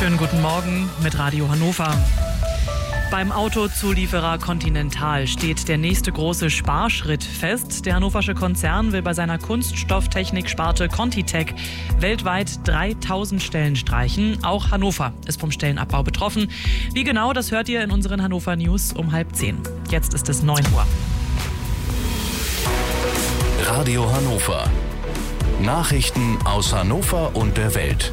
Schönen guten Morgen mit Radio Hannover. Beim Autozulieferer Continental steht der nächste große Sparschritt fest. Der hannoversche Konzern will bei seiner Kunststofftechnik-Sparte ContiTech weltweit 3000 Stellen streichen. Auch Hannover ist vom Stellenabbau betroffen. Wie genau, das hört ihr in unseren Hannover News um 9:30. Jetzt ist es 9 Uhr. Radio Hannover. Nachrichten aus Hannover und der Welt.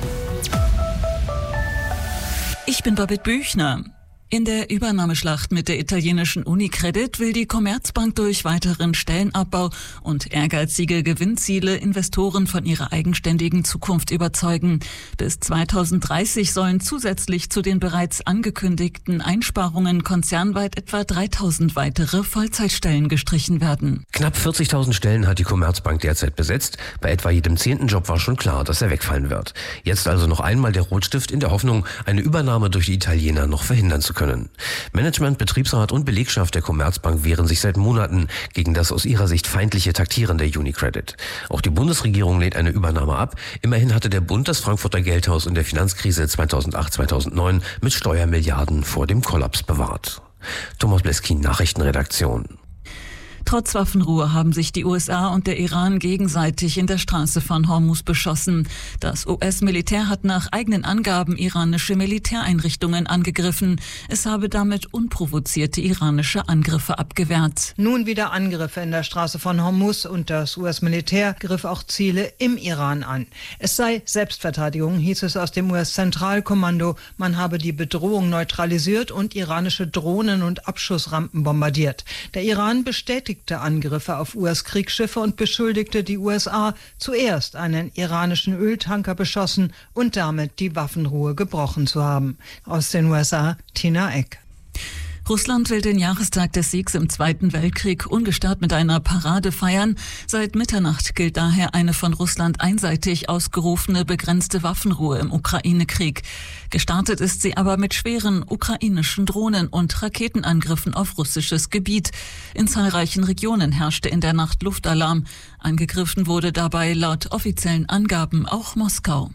Ich bin Babette Büchner. In der Übernahmeschlacht mit der italienischen Unicredit will die Commerzbank durch weiteren Stellenabbau und ehrgeizige Gewinnziele Investoren von ihrer eigenständigen Zukunft überzeugen. Bis 2030 sollen zusätzlich zu den bereits angekündigten Einsparungen konzernweit etwa 3000 weitere Vollzeitstellen gestrichen werden. Knapp 40.000 Stellen hat die Commerzbank derzeit besetzt. Bei etwa jedem 10. Job war schon klar, dass er wegfallen wird. Jetzt also noch einmal der Rotstift in der Hoffnung, eine Übernahme durch die Italiener noch verhindern zu können. Management, Betriebsrat und Belegschaft der Commerzbank wehren sich seit Monaten gegen das aus ihrer Sicht feindliche Taktieren der Unicredit. Auch die Bundesregierung lehnt eine Übernahme ab. Immerhin hatte der Bund das Frankfurter Geldhaus in der Finanzkrise 2008/2009 mit Steuermilliarden vor dem Kollaps bewahrt. Thomas Bleskin, Nachrichtenredaktion. Trotz Waffenruhe haben sich die USA und der Iran gegenseitig in der Straße von Hormuz beschossen. Das US-Militär hat nach eigenen Angaben iranische Militäreinrichtungen angegriffen. Es habe damit unprovozierte iranische Angriffe abgewehrt. Nun wieder Angriffe in der Straße von Hormuz und das US-Militär griff auch Ziele im Iran an. Es sei Selbstverteidigung, hieß es aus dem US-Zentralkommando. Man habe die Bedrohung neutralisiert und iranische Drohnen und Abschussrampen bombardiert. Der Iran bestätigte Angriffe auf US-Kriegsschiffe und beschuldigte die USA, zuerst einen iranischen Öltanker beschossen und damit die Waffenruhe gebrochen zu haben. Aus den USA, Tina Eck. Russland will den Jahrestag des Siegs im Zweiten Weltkrieg ungestört mit einer Parade feiern. Seit Mitternacht gilt daher eine von Russland einseitig ausgerufene begrenzte Waffenruhe im Ukraine-Krieg. Gestartet ist sie aber mit schweren ukrainischen Drohnen und Raketenangriffen auf russisches Gebiet. In zahlreichen Regionen herrschte in der Nacht Luftalarm. Angegriffen wurde dabei laut offiziellen Angaben auch Moskau.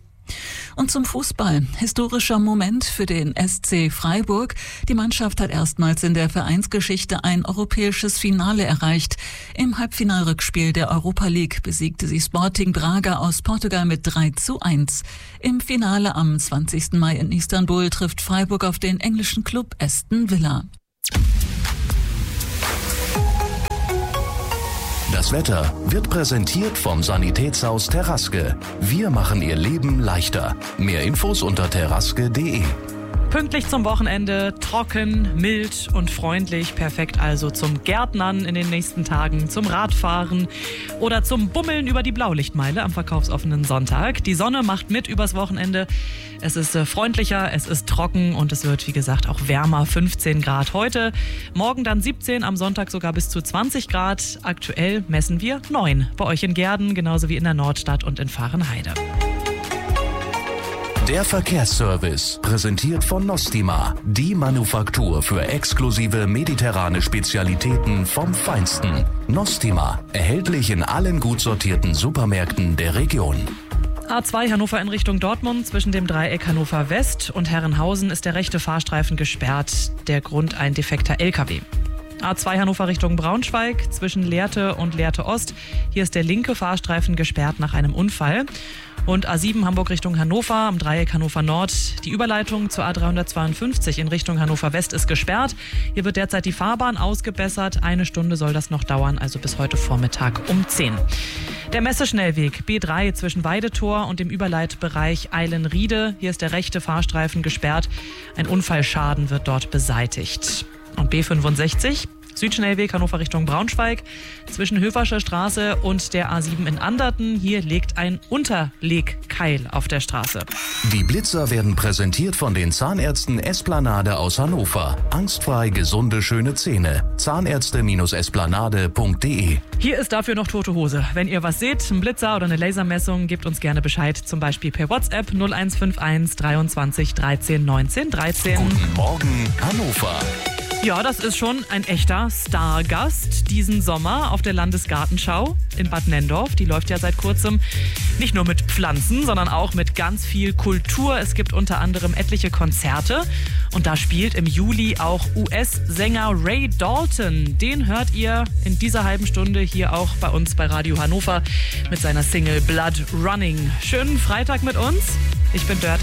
Und zum Fußball. Historischer Moment für den SC Freiburg. Die Mannschaft hat erstmals in der Vereinsgeschichte ein europäisches Finale erreicht. Im Halbfinalrückspiel der Europa League besiegte sie Sporting Braga aus Portugal mit 3:1. Im Finale am 20. Mai in Istanbul trifft Freiburg auf den englischen Club Aston Villa. Das Wetter wird präsentiert vom Sanitätshaus Terraske. Wir machen Ihr Leben leichter. Mehr Infos unter terraske.de. Pünktlich zum Wochenende, trocken, mild und freundlich, perfekt also zum Gärtnern in den nächsten Tagen, zum Radfahren oder zum Bummeln über die Blaulichtmeile am verkaufsoffenen Sonntag. Die Sonne macht mit übers Wochenende. Es ist freundlicher, es ist trocken und es wird, wie gesagt, auch wärmer, 15 Grad heute. Morgen dann 17, am Sonntag sogar bis zu 20 Grad. Aktuell messen wir 9 bei euch in Gehrden, genauso wie in der Nordstadt und in Vahrenheide. Der Verkehrsservice, präsentiert von Nostima, die Manufaktur für exklusive mediterrane Spezialitäten vom Feinsten. Nostima, erhältlich in allen gut sortierten Supermärkten der Region. A2 Hannover in Richtung Dortmund, zwischen dem Dreieck Hannover West und Herrenhausen ist der rechte Fahrstreifen gesperrt. Der Grund ein defekter LKW. A2 Hannover Richtung Braunschweig, zwischen Lehrte und Lehrte Ost. Hier ist der linke Fahrstreifen gesperrt nach einem Unfall. Und A7 Hamburg Richtung Hannover, am Dreieck Hannover Nord. Die Überleitung zur A352 in Richtung Hannover West ist gesperrt. Hier wird derzeit die Fahrbahn ausgebessert. 1 Stunde soll das noch dauern, also bis heute Vormittag um 10. Der Messeschnellweg B3 zwischen Weidetor und dem Überleitbereich Eilenriede. Hier ist der rechte Fahrstreifen gesperrt. Ein Unfallschaden wird dort beseitigt. Und B65 Südschnellweg Hannover Richtung Braunschweig, zwischen Höferscher Straße und der A7 in Anderten. Hier liegt ein Unterlegkeil auf der Straße. Die Blitzer werden präsentiert von den Zahnärzten Esplanade aus Hannover. Angstfrei gesunde, schöne Zähne. Zahnärzte-esplanade.de. Hier ist dafür noch tote Hose. Wenn ihr was seht, einen Blitzer oder eine Lasermessung, gebt uns gerne Bescheid. Zum Beispiel per WhatsApp 0151 23 13 19 13. Guten Morgen, Hannover. Ja, das ist schon ein echter Stargast diesen Sommer auf der Landesgartenschau in Bad Nenndorf. Die läuft ja seit kurzem nicht nur mit Pflanzen, sondern auch mit ganz viel Kultur. Es gibt unter anderem etliche Konzerte und da spielt im Juli auch US-Sänger Ray Dalton. Den hört ihr in dieser halben Stunde hier auch bei uns bei Radio Hannover mit seiner Single Blood Running. Schönen Freitag mit uns. Ich bin Dörte.